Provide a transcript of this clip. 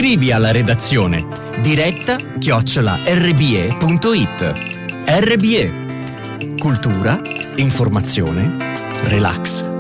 Scrivi alla redazione diretta@rbe.it. RBE. Cultura, informazione, relax.